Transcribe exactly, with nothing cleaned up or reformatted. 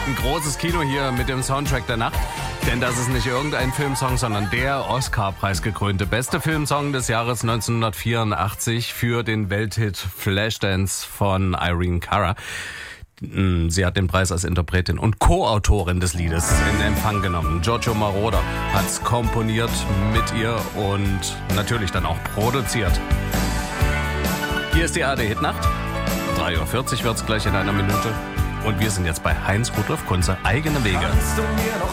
Ein großes Kino hier mit dem Soundtrack der Nacht. Denn das ist nicht irgendein Filmsong, sondern der Oscar-preisgekrönte beste Filmsong des Jahres neunzehnhundertvierundachtzig für den Welthit Flashdance von Irene Cara. Sie hat den Preis als Interpretin und Co-Autorin des Liedes in Empfang genommen. Giorgio Moroder hat's komponiert mit ihr und natürlich dann auch produziert. Hier ist die A R D-Hitnacht. drei Uhr vierzig wird's gleich in einer Minute. Und wir sind jetzt bei Heinz Rudolf Kunze, Eigene Wege. Kannst du mir noch